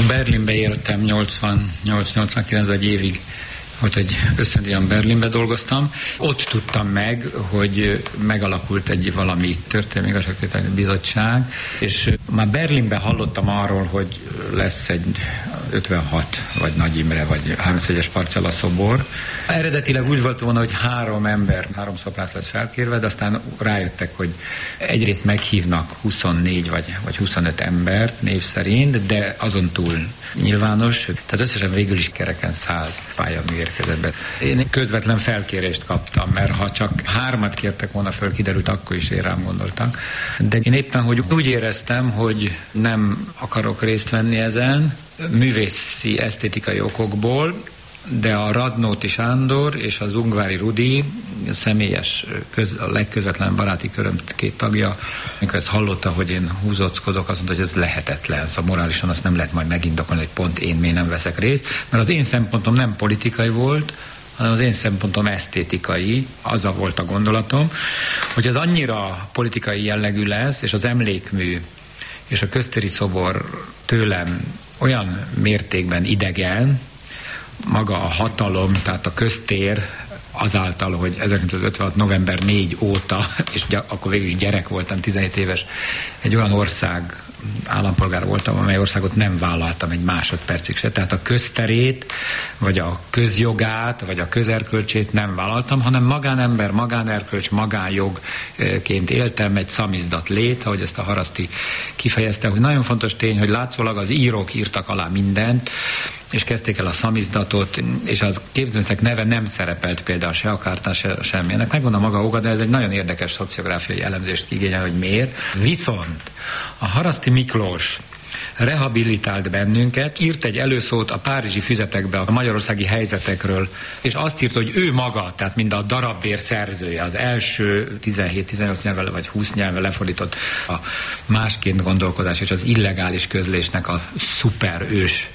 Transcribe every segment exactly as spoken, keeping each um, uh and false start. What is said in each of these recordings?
Berlinbe éltem nyolcvannyolc-nyolcvankilencben, egy évig volt egy ösztöndíjam, Berlinbe dolgoztam. Ott tudtam meg, hogy megalakult egy valami történelmi igazságtételi bizottság, és már Berlinben hallottam arról, hogy lesz egy ötvenhat, vagy Nagy Imre, vagy háromszögyes parcella szobor. Eredetileg úgy volt volna, hogy három ember, három szobrász lesz felkérve, de aztán rájöttek, hogy egyrészt meghívnak huszonnégy vagy, vagy huszonöt embert név szerint, de azon túl nyilvános, tehát összesen végül is kereken száz pályamű érkezett be. Én közvetlen felkérést kaptam, mert ha csak hármat kértek volna föl, kiderült, akkor is én rám gondoltak. De én éppen, hogy úgy éreztem, hogy nem akarok részt venni ezen, művészi, esztétikai okokból, de a Radnóti Sándor és az Ungvári Rudi személyes, köz, a legközvetlen baráti köröm két tagja, amikor ezt hallotta, hogy én húzockodok, azt mondta, hogy ez lehetetlen, szóval morálisan azt nem lehet majd megindokolni, hogy pont én miért nem veszek részt, mert az én szempontom nem politikai volt, hanem az én szempontom esztétikai, az a volt a gondolatom, hogy ez annyira politikai jellegű lesz, és az emlékmű és a köztéri szobor tőlem olyan mértékben idegen, maga a hatalom, tehát a köztér azáltal, hogy ezerkilencszázötvenhat november negyedike óta, és ugye akkor végül is gyerek voltam, tizenhét éves, egy olyan ország állampolgár voltam, amely országot nem vállaltam egy másodpercig se. Tehát a közterét, vagy a közjogát, vagy a közerkölcsét nem vállaltam, hanem magánember, magánerkölcs, magánjogként éltem, egy szamizdat lét, ahogy ezt a Haraszti kifejezte, hogy nagyon fontos tény, hogy látszólag az írók írtak alá mindent, és kezdték el a szamizdatot, és az képzőművészek neve nem szerepelt például se a kártán, se semmi. Ennek megvan a maga oka, de ez egy nagyon érdekes szociográfiai elemzést igényel, hogy miért. Viszont a Haraszti Miklós rehabilitált bennünket, írt egy előszót a párizsi füzetekbe a magyarországi helyzetekről, és azt írt, hogy ő maga, tehát mind a darabbér szerzője, az első tizenhét-tizennyolc nyelven vagy húsz nyelven lefordított a másként gondolkodás és az illegális közlésnek a szuper ős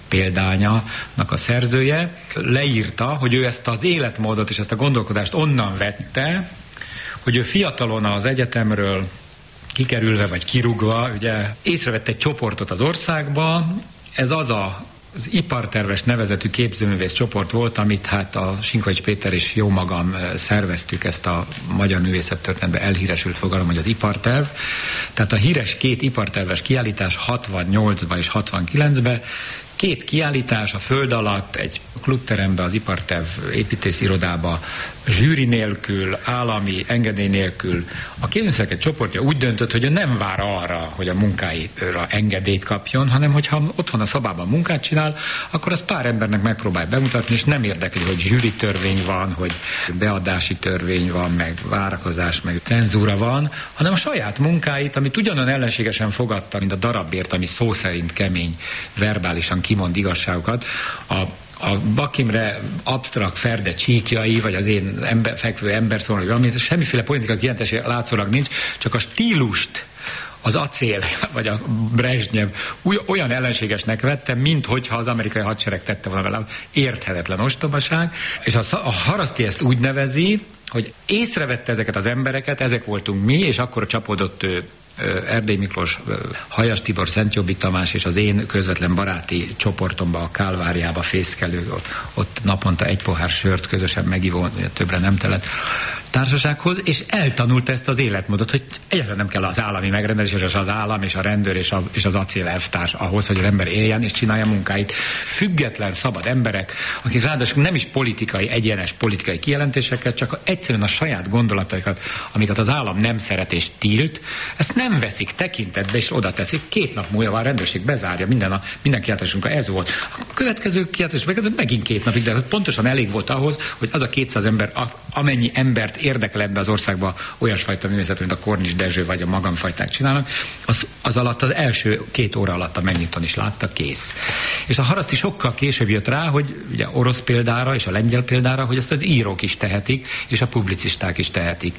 példányának a szerzője, leírta, hogy ő ezt az életmódot és ezt a gondolkodást onnan vette, hogy ő fiatalon az egyetemről kikerülve vagy kirúgva, ugye észrevett egy csoportot az országba, ez az a az iparterves nevezetű képzőművész csoport volt, amit hát a Sinkovics Péter és jó magam szerveztük, ezt a magyar művészettörténetben elhíresült fogalom, hogy az iparterv. Tehát a híres két iparterves kiállítás hatvannyolcban és hatvankilencben, két kiállítás a föld alatt, egy klubterembe, az iparterv építészirodába, zsűri nélkül, állami engedély nélkül. A képzőművészek csoportja úgy döntött, hogy ő nem vár arra, hogy a munkáira engedélyt kapjon, hanem hogyha otthon a szobában munkát csinál, akkor az pár embernek megpróbál bemutatni, és nem érdekli, hogy zsűri törvény van, hogy beadási törvény van, meg várakozás, meg cenzúra van, hanem a saját munkáit, amit ugyanolyan ellenségesen fogadta, mint a darabbért, ami szó szerint kemény, verbálisan kimond igazságokat, a a Bakimre absztrakt Ferde csíkjai, vagy az én ember, fekvő emberszól, vagy valami, semmiféle politikai kijelentés látszólag nincs, csak a stílust, az acél, vagy a Brezsnyev olyan ellenségesnek vettem, mint hogyha az amerikai hadsereg tette volna vele. Érthetetlen ostobaság. És a, a Haraszti ezt úgy nevezi, hogy észrevette ezeket az embereket, ezek voltunk mi, és akkor csapódott Erdély Miklós, Hajas Tibor, Szentjobbik Tamás és az én közvetlen baráti csoportomba, a Kálváriába fészkelő, ott, ott naponta egy pohár sört közösen megivó, többre nem telett társasághoz, és eltanult ezt az életmódot, hogy egyáltalán nem kell az állami megrendelés, és az állam, és a rendőr, és, a, és az acél elvtárs ahhoz, hogy az ember éljen és csinálja munkáit. Független, szabad emberek, akik ráadásul nem is politikai, egyenes politikai kijelentéseket, csak egyszerűen a saját gondolataikat, amiket az állam nem szeret és tilt, ezt nem veszik tekintetbe, és oda teszik. Két nap múlva a rendőrség bezárja minden, a, minden kiáltásunkra ez volt. A következő kiáltás megint két napig, de pontosan elég volt ahhoz, hogy az a kétszáz ember, amennyi embert érdekel ebbe az országba olyasfajta művészet, mint a Kornis Dezső vagy a magamfajták csinálnak, az, az alatt az első két óra alatt a megnyiton is látta, kész. És a Haraszti sokkal később jött rá, hogy ugye orosz példára és a lengyel példára, hogy ezt az írók is tehetik, és a publicisták is tehetik.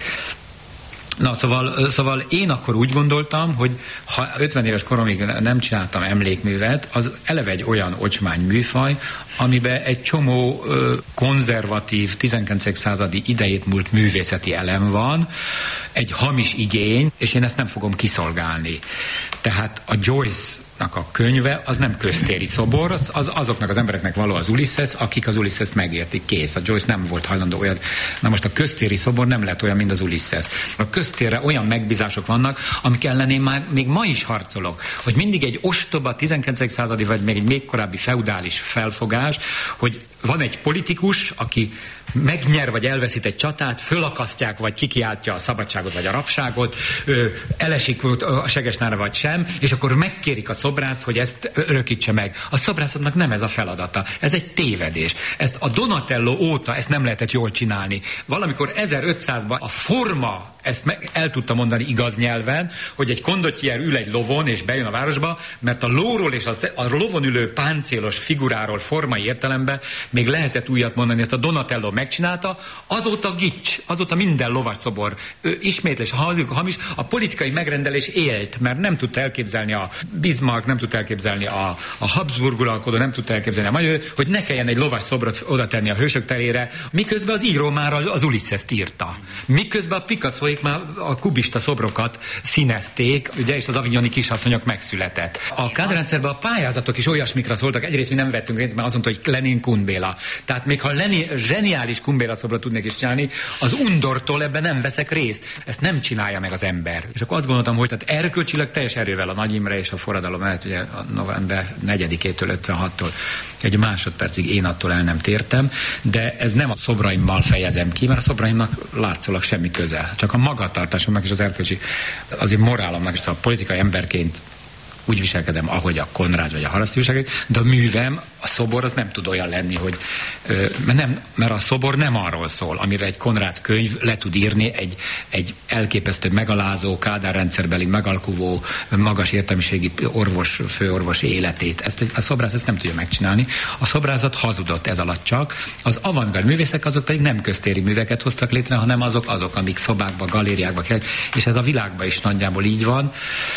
Na, szóval, szóval én akkor úgy gondoltam, hogy ha ötven éves koromig nem csináltam emlékművet, az eleve egy olyan ocsmány műfaj, amiben egy csomó ö, konzervatív, tizenkilencedik századi idejét múlt művészeti elem van, egy hamis igény, és én ezt nem fogom kiszolgálni. Tehát a Joyce a könyve, az nem köztéri szobor, az, az azoknak az embereknek való az Ulysses, akik az Ulysses megértik, kész. A Joyce nem volt hajlandó olyat. Na most a köztéri szobor nem lett olyan, mint az Ulysses. A köztérre olyan megbízások vannak, amik ellen én már még ma is harcolok, hogy mindig egy ostoba tizenkilencedik századi, vagy még egy még korábbi feudális felfogás, hogy van egy politikus, aki megnyer vagy elveszít egy csatát, fölakasztják, vagy kikiáltja a szabadságot, vagy a rabságot, elesik a segesnára, vagy sem, és akkor megkérik a szobrászt, hogy ezt örökítse meg. A szobrászatnak nem ez a feladata. Ez egy tévedés. Ezt a Donatello óta ezt nem lehetett jól csinálni. Valamikor ezerötszázban a forma ezt meg el tudta mondani igaz nyelven, hogy egy kondottier ül egy lovon és bejön a városba, mert a lóról és a, a lovon ülő páncélos figuráról formai értelemben még lehetett újat mondani, ezt a Donatello megcsinálta, azóta gics, azóta minden lovasszobor ismétlés, hamis, a politikai megrendelés élt, mert nem tudta elképzelni a Bismarck, nem tudta elképzelni a, a Habsburg uralkodó, nem tudta elképzelni a magyar, hogy ne kelljen egy lovasszobrot oda tenni a hősök terére, miközben az író már az, az Ulysses-t írta. Miközben a Picasso már a kubista szobrokat színezték, ugye, és az avignoni kisasszonyok megszületett. A kádrendszerben a pályázatok is olyasmikra szóltak, egyrészt mi nem vettünk részt, mert azt mondta, hogy Lenin Kun Béla. Tehát még ha Lenin zseniális Kun Béla szobrot tudnék is csinálni, az undortól ebben nem veszek részt. Ezt nem csinálja meg az ember. És akkor azt gondoltam, hogy tehát erkölcsileg teljes erővel a Nagy Imre és a forradalom mellett, ugye a november negyedikétől ötvenhattól egy másodpercig én attól el nem tértem, de ez nem a szobraimmal fejezem ki, mert a szobraimnak látszólag semmi köze. Csak a magatartásomnak és az erkölcsi, azért morálomnak és a politikai emberként úgy viselkedem, ahogy a Konrád vagy a Haraszti viselkedik, de a művem, a szobor az nem tud olyan lenni, hogy mert, nem, mert a szobor nem arról szól, amire egy Konrád könyv le tud írni egy, egy elképesztő megalázó, Kádár rendszerbeli megalkuvó, magas értelmiségi orvos, főorvos életét. Ezt a szobrász ezt nem tudja megcsinálni. A szobrászat hazudott ez alatt csak. Az avantgárd művészek azok pedig nem köztéri műveket hoztak létre, hanem azok, azok amik szobákba, galériákba kell, és ez a világban is nagyjából így van.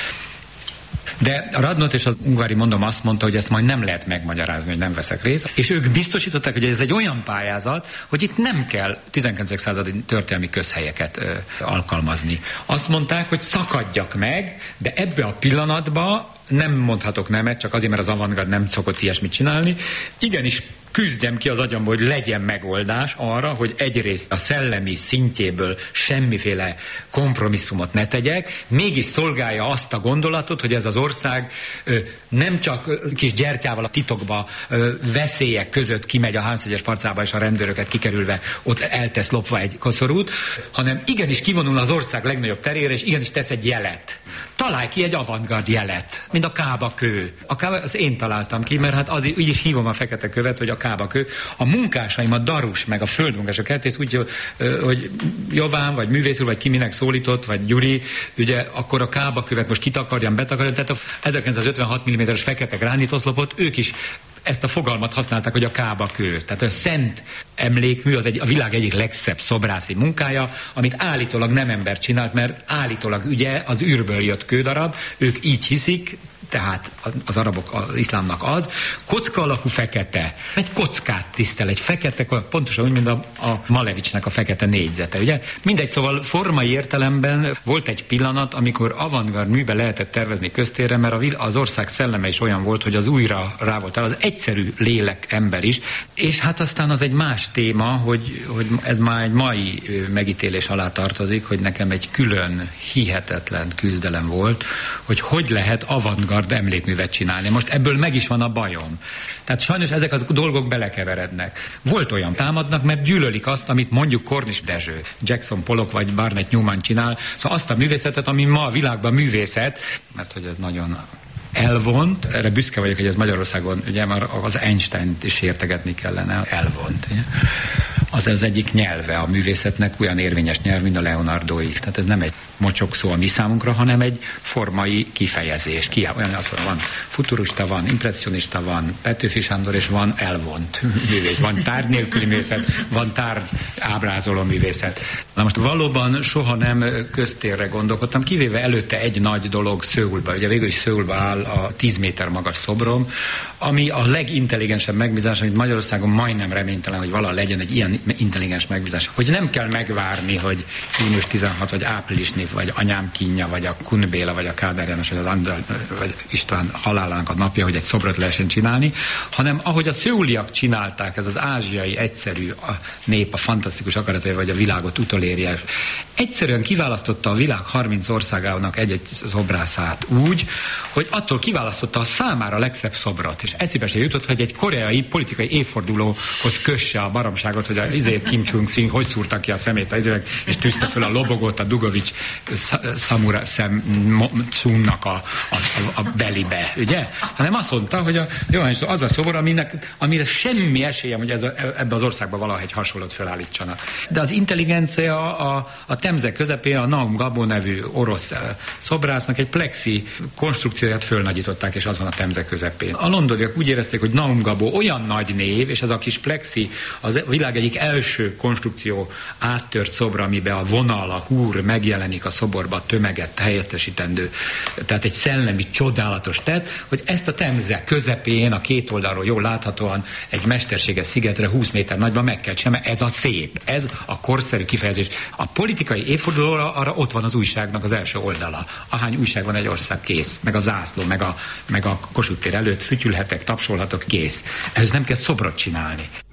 De a Radnót és az Ungvári mondom azt mondta, hogy ezt majd nem lehet megmagyarázni, hogy nem veszek részt. És ők biztosították, hogy ez egy olyan pályázat, hogy itt nem kell tizenkilencedik századi történelmi közhelyeket ö, alkalmazni. Azt mondták, hogy szakadjak meg, de ebbe a pillanatban nem mondhatok nemet, csak azért, mert az avantgárd nem szokott ilyesmit csinálni. Igenis küzdjem ki az agyamba, hogy legyen megoldás arra, hogy egyrészt a szellemi szintjéből semmiféle kompromisszumot ne tegyek, mégis szolgálja azt a gondolatot, hogy ez az ország ö, nem csak kis gyertyával a titokba ö, veszélyek között kimegy a Háromszegyes parcába, és a rendőröket kikerülve ott eltesz lopva egy koszorút, hanem igenis kivonul az ország legnagyobb terére, és igenis tesz egy jelet. Találj ki egy avantgárd jelet, mint a Kába kő. A Kába, az én találtam ki, mert hát az, így is hívom a fekete követ, hogy a Kába kő. A munkásaim, a Darus, meg a földmunkások kertész úgy, hogy Jován, vagy művész úr, vagy ki minek szólított, vagy Gyuri, ugye akkor a Kába követ most kitakarjam, betakarjam, tehát a ezerkilencszázötvenhat milliméteres fekete gránitoszlopot ők is ezt a fogalmat használták, hogy a Kába kő. Tehát a szent emlékmű az egy, a világ egyik legszebb szobrászi munkája, amit állítólag nem ember csinált, mert állítólag ugye az űrből jött kődarab, ők így hiszik, tehát az arabok, az iszlámnak az, kocka alakú fekete. Egy kockát tisztel, egy fekete, pontosan úgy, mint a, a Malevicsnek a fekete négyzete, ugye? Mindegy, szóval formai értelemben volt egy pillanat, amikor avantgárd műbe lehetett tervezni köztérre, mert az ország szelleme is olyan volt, hogy az újra rá volt el, az egyszerű lélek ember is, és hát aztán az egy más téma, hogy, hogy ez már egy mai megítélés alá tartozik, hogy nekem egy külön hihetetlen küzdelem volt, hogy hogy lehet avantgárd emlékművet csinálni. Most ebből meg is van a bajom. Tehát sajnos ezek a dolgok belekeverednek. Volt olyan, támadnak, mert gyűlölik azt, amit mondjuk Cornish Dezső, Jackson Pollock vagy Barnett Newman csinál, szóval azt a művészetet, ami ma a világban művészet, mert hogy ez nagyon elvont, erre büszke vagyok, hogy ez Magyarországon, ugye már az Einstein-t is értegetni kellene, elvont. Ugye? Az az egyik nyelve a művészetnek, olyan érvényes nyelv, mint a Leonardo-i. Tehát ez nem egy mocsok szó a mi számunkra, hanem egy formai kifejezés. Ki, olyan az, van futurista, van impresszionista, van Petőfi Sándor, és van elvont művész. Van tárgy nélküli művészet, van tárgy ábrázoló művészet. Na most valóban soha nem köztérre gondolkodtam, kivéve előtte egy nagy dolog Szöulba. Ugye végül is Szöulba áll a tíz méter magas szobrom, ami a legintelligensebb megbízás, amit Magyarországon majdnem reménytelen, hogy valaha legyen egy ilyen ilyen intelligens megbízás, hogy nem kell megvárni, hogy június tizenhatodika vagy április név, vagy anyám kínja, vagy a Kun Béla, vagy a Kádár János, vagy az András, vagy István halálának a napja, hogy egy szobrot lehessen csinálni, hanem ahogy a szeuliak csinálták, ez az ázsiai egyszerű a nép, a fantasztikus akaratai, vagy a világot utolérje. Egyszerűen kiválasztotta a világ harminc országának egy-egy szobrászát úgy, hogy attól kiválasztotta a számára a legszebb szobrot, és eszébe se jutott, hogy egy koreai politikai évfordulóhoz kösse a baromságot, hogy a izé Kim Chung-sin hogy szúrta ki a szemét az izének, és tűzte föl a lobogót a Dugovics Szamura Szem-Cunnak a, a, a belibe, ugye? Hanem azt mondta, hogy a Johannes az a szobor, aminek, amire semmi esélyem, hogy ez a, ebbe az országban valahogy hasonlót felállítsanak. De az intelligencia a, a Temze közepén a Naum Gabo nevű orosz szobrásznak egy plexi konstrukcióját fölnagyították, és az van a Temze közepén. A londoniak úgy érezték, hogy Naum Gabo olyan nagy név, és ez a kis plexi az világ egyik első konstrukció áttört szobra, amiben a vonal, a húr megjelenik a szoborba, a tömeget helyettesítendő, tehát egy szellemi csodálatos tett, hogy ezt a Temze közepén, a két oldalról jól láthatóan egy mesterséges szigetre húsz méter nagyban meg kell csinálni, ez a szép, ez a korszerű kifejezés. A politikai évfordulóra arra ott van az újságnak az első oldala. Ahány újság van egy ország, kész. Meg a zászló, meg a, meg a Kossuth tér előtt fütyülhetek, tapsolhatok, kész. Ehhez nem kell szobrot csinálni.